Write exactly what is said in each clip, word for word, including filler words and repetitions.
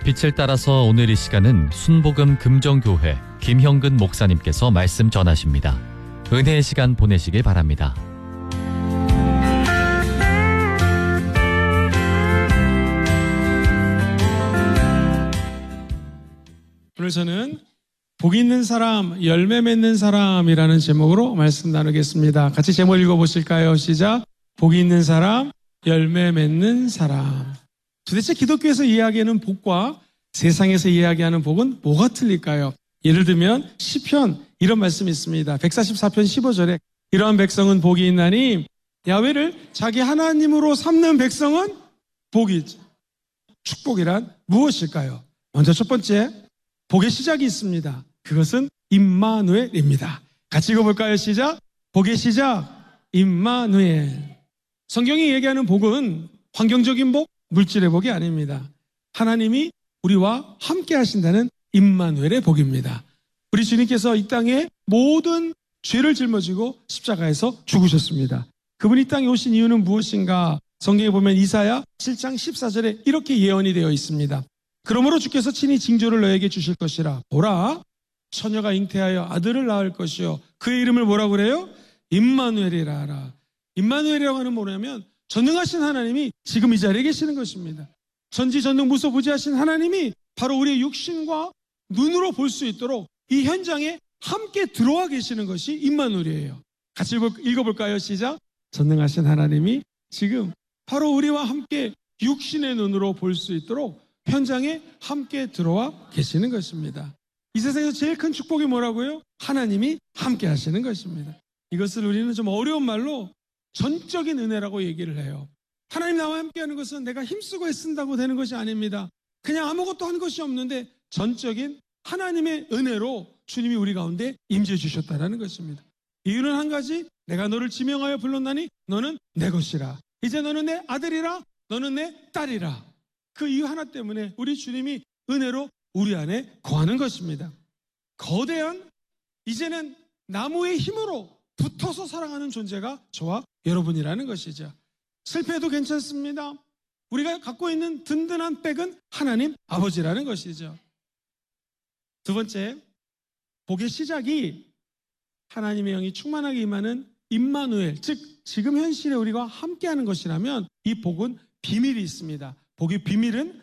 빛을 따라서 오늘 이 시간은 순복음 금정교회 김형근 목사님께서 말씀 전하십니다. 은혜의 시간 보내시길 바랍니다. 오늘 저는 복 있는 사람, 열매 맺는 사람이라는 제목으로 말씀 나누겠습니다. 같이 제목 읽어보실까요? 시작. 복 있는 사람, 열매 맺는 사람. 도대체 기독교에서 이야기하는 복과 세상에서 이야기하는 복은 뭐가 틀릴까요? 예를 들면 시편 이런 말씀이 있습니다. 백사십사 편 십오 절에 이러한 백성은 복이 있나니 야훼를 자기 하나님으로 삼는 백성은 복이죠. 축복이란 무엇일까요? 먼저 첫 번째, 복의 시작이 있습니다. 그것은 임마누엘입니다. 같이 읽어볼까요? 시작. 복의 시작, 임마누엘. 성경이 얘기하는 복은 환경적인 복, 물질의 복이 아닙니다. 하나님이 우리와 함께 하신다는 임마누엘의 복입니다. 우리 주님께서 이 땅에 모든 죄를 짊어지고 십자가에서 죽으셨습니다. 그분이 이 땅에 오신 이유는 무엇인가? 성경에 보면 이사야 칠 장 십사 절에 이렇게 예언이 되어 있습니다. 그러므로 주께서 친히 징조를 너에게 주실 것이라. 보라, 처녀가 잉태하여 아들을 낳을 것이요 그의 이름을 뭐라고 그래요? 임마누엘이라 하라. 임마누엘이라고 하는 뭐냐면 전능하신 하나님이 지금 이 자리에 계시는 것입니다. 전지전능 무소부지하신 하나님이 바로 우리의 육신과 눈으로 볼 수 있도록 이 현장에 함께 들어와 계시는 것이 임마누엘이에요. 같이 읽어볼까요? 시작. 전능하신 하나님이 지금 바로 우리와 함께 육신의 눈으로 볼 수 있도록 현장에 함께 들어와 계시는 것입니다. 이 세상에서 제일 큰 축복이 뭐라고요? 하나님이 함께 하시는 것입니다. 이것을 우리는 좀 어려운 말로 전적인 은혜라고 얘기를 해요. 하나님 나와 함께 하는 것은 내가 힘쓰고 애쓴다고 되는 것이 아닙니다. 그냥 아무것도 한 것이 없는데 전적인 하나님의 은혜로 주님이 우리 가운데 임재해 주셨다는 것입니다. 이유는 한 가지, 내가 너를 지명하여 불렀나니 너는 내 것이라. 이제 너는 내 아들이라, 너는 내 딸이라. 그 이유 하나 때문에 우리 주님이 은혜로 우리 안에 거하는 것입니다. 거대한 이제는 나무의 힘으로 붙어서 살아가는 존재가 저와 여러분이라는 것이죠. 실패해도 괜찮습니다. 우리가 갖고 있는 든든한 백은 하나님 아버지라는 것이죠. 두 번째, 복의 시작이 하나님의 영이 충만하게 임하는 임마누엘, 즉 지금 현실에 우리가 함께하는 것이라면 이 복은 비밀이 있습니다. 복의 비밀은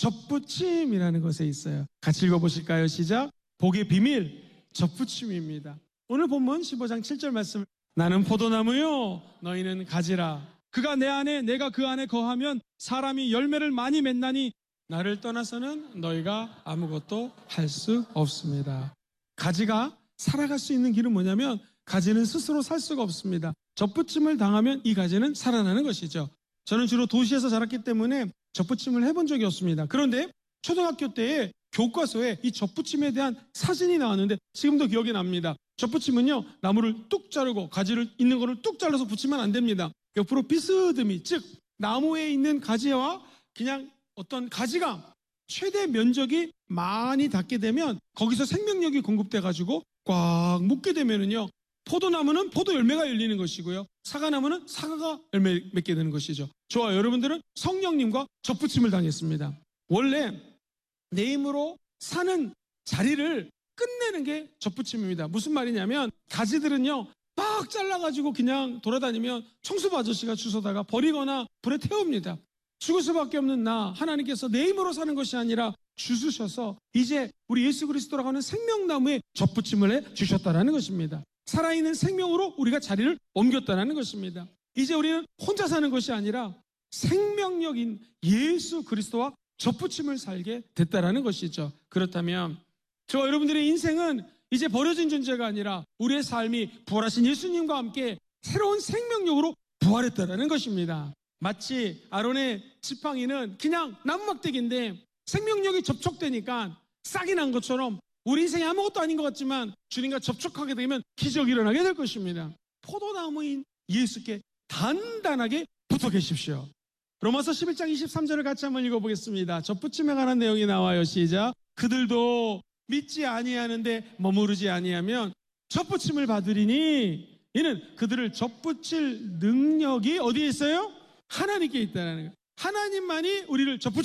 접붙임이라는 것에 있어요. 같이 읽어보실까요? 시작. 복의 비밀, 접붙임입니다. 오늘 본문 십오 장 칠 절 말씀. 나는 포도나무요 너희는 가지라. 그가 내 안에 내가 그 안에 거하면 사람이 열매를 많이 맺나니 나를 떠나서는 너희가 아무것도 할 수 없습니다. 가지가 살아갈 수 있는 길은 뭐냐면 가지는 스스로 살 수가 없습니다. 접붙임을 당하면 이 가지는 살아나는 것이죠. 저는 주로 도시에서 자랐기 때문에 접붙임을 해본 적이 없습니다. 그런데 초등학교 때에 교과서에 이 접붙임에 대한 사진이 나왔는데 지금도 기억이 납니다. 접붙임은요, 나무를 뚝 자르고 가지를 있는 거를 뚝 잘라서 붙이면 안 됩니다. 옆으로 비스듬히, 즉 나무에 있는 가지와 그냥 어떤 가지가 최대 면적이 많이 닿게 되면 거기서 생명력이 공급돼 가지고 꽉 묶게 되면은요, 포도나무는 포도 열매가 열리는 것이고요, 사과나무는 사과가 열매 맺게 되는 것이죠. 저와 여러분들은 성령님과 접붙임을 당했습니다. 원래 내 힘으로 사는 자리를 끝내는 게 접붙임입니다. 무슨 말이냐면 가지들은요 막 잘라가지고 그냥 돌아다니면 청소부 아저씨가 주워다가 버리거나 불에 태웁니다. 죽을 수밖에 없는 나 하나님께서 내 힘으로 사는 것이 아니라 주수셔서 이제 우리 예수 그리스도라고 하는 생명나무에 접붙임을 해 주셨다는 것입니다. 살아있는 생명으로 우리가 자리를 옮겼다는 것입니다. 이제 우리는 혼자 사는 것이 아니라 생명력인 예수 그리스도와 접붙임을 살게 됐다는 것이죠. 그렇다면 저와 여러분들의 인생은 이제 버려진 존재가 아니라 우리의 삶이 부활하신 예수님과 함께 새로운 생명력으로 부활했다는 것입니다. 마치 아론의 지팡이는 그냥 나무막대기인데 생명력이 접촉되니까 싹이 난 것처럼 우리 인생이 아무것도 아닌 것 같지만 주님과 접촉하게 되면 기적이 일어나게 될 것입니다. 포도나무인 예수께 단단하게 붙어 계십시오. 로마서 십일 장 이십삼 절을 같이 한번 읽어보겠습니다. 접붙임에 관한 내용이 나와요. 시작. 그들도 믿지 아니하는데 머무르지 아니하면 접붙임을 받으리니 이는 그들을 접붙일 능력이 어디에 있어요? 하나님께 있다는 거예요. 하나님만이 우리를 접붙일